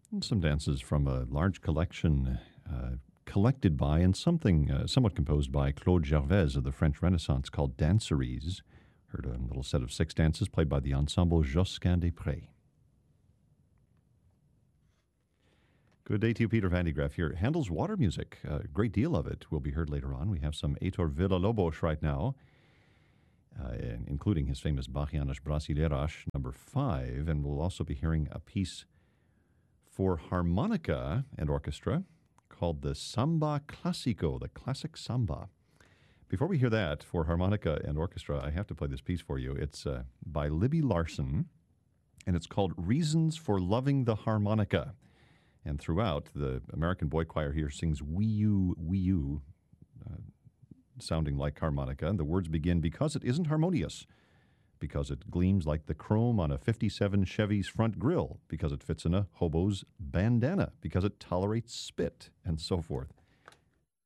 And some dances from a large collection collected by and something somewhat composed by Claude Gervais of the French Renaissance called Danceries. Heard a little set of 6 dances played by the ensemble Josquin des Prés. Good day to you, Peter Van de Graaff here. Handel's water music, a great deal of it will be heard later on. We have some Heitor Villa-Lobos right now, including his famous Bachianas Brasileiras, number 5, and we'll also be hearing a piece for harmonica and orchestra called the Samba Clásico, the classic samba. Before we hear that for harmonica and orchestra, I have to play this piece for you. It's by Libby Larsen, and it's called Reasons for Loving the Harmonica. And throughout, the American Boy Choir here sings wee-oo, wee-oo, sounding like harmonica. And the words begin, because it isn't harmonious, because it gleams like the chrome on a 57 Chevy's front grille, because it fits in a hobo's bandana, because it tolerates spit, and so forth.